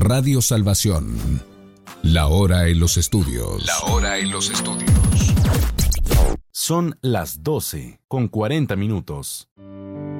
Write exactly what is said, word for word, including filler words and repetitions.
Radio Salvación. La hora en los estudios. La hora en los estudios. Son las doce con cuarenta minutos.